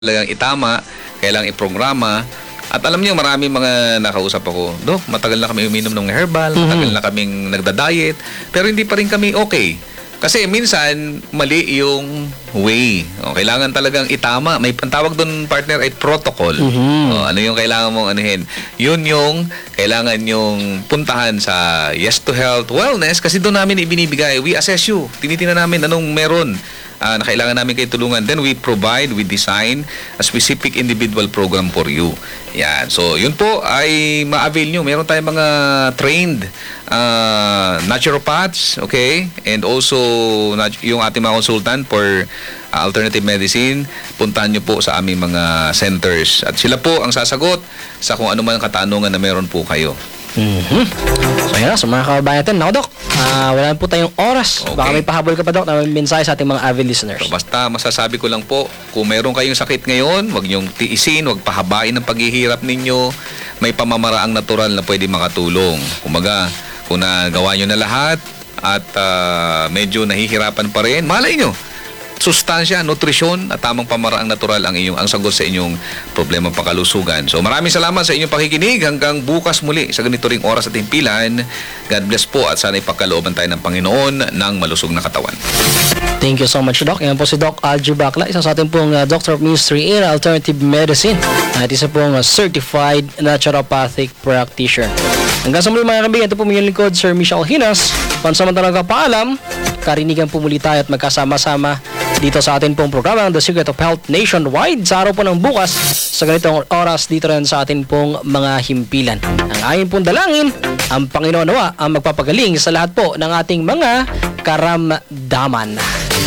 talagang itama, kailangang iprograma. At alam niyo, marami mga nakausap ako, Dok, matagal na kami uminom ng herbal, matagal na kaming nagda-diet, pero hindi pa rin kami okay. Kasi minsan, mali yung way. O, kailangan talagang itama. May pantawag doon, partner, ay protocol. O, ano yung kailangan mong anuhin? Yun yung kailangan yung puntahan sa Yes to Health Wellness kasi doon namin ibinibigay. We assess you. Tinitingnan namin anong meron na kailangan namin kayo tulungan. Then we design a specific individual program for you. Yan. So, yun po ay ma-avail nyo. Meron tayong mga trained naturopaths, okay? And also, yung ating mga consultant for alternative medicine, puntahan nyo po sa aming mga centers. At sila po ang sasagot sa kung ano man ang katanungan na meron po kayo. So yun na, sa mga kababayan natin, naku Dok, wala po tayong oras. Okay. Baka may pahabol ka pa Dok na may mensahe sa ating mga avid listeners. So, basta masasabi ko lang po, kung meron kayong sakit ngayon, huwag niyong tiisin, huwag pahabain ang paghihirap ninyo. May pamamaraang natural na pwede makatulong. Kumaga, kung nagawa nyo na lahat at medyo nahihirapan pa rin, malay nyo, sustansya, nutrisyon at tamang pamaraang natural ang sagot sa inyong problema pangkalusugan. So maraming salamat sa inyong pakikinig. Hanggang bukas muli sa ganito ring oras at himpilan. God bless po at sana ipagkalooban tayo ng Panginoon ng malusog na katawan. Thank you so much Doc. Yan po si Doc Algie Bacla, isa sa ating pong Doctor of Ministry in Alternative Medicine at isa pong Certified Naturopathic Practitioner. Hanggang sa muli mga kaibigan, ito po yung lingkod Sir Michelle Hinas. Pansamantalang kapaalam, karinigan po muli tayo at magkasama-sama dito sa atin pong programa The Secret of Health Nationwide sa araw po ng bukas sa ganitong oras dito rin sa atin pong mga himpilan. Ang aking pong dalangin, ang Panginoon nawa ang magpapagaling sa lahat po ng ating mga karamdaman.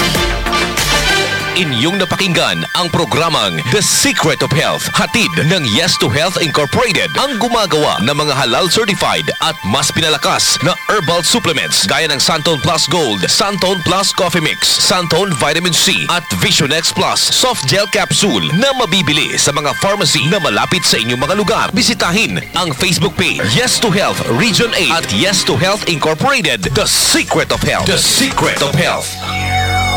Inyong napakinggan ang programang The Secret of Health, hatid ng Yes to Health Incorporated, ang gumagawa ng mga halal certified at mas pinalakas na herbal supplements gaya ng Santon Plus Gold, Santon Plus Coffee Mix, Santon Vitamin C at Visionex Plus Soft Gel Capsule na mabibili sa mga pharmacy na malapit sa inyong mga lugar. Bisitahin ang Facebook page Yes to Health Region 8 at Yes to Health Incorporated, The Secret of Health. The Secret of Health.